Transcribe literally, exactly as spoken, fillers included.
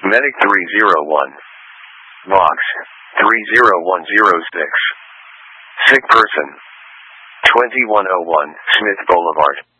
Medic three zero one. Box three zero one zero six. Sick person. twenty-one oh one, Smith Boulevard.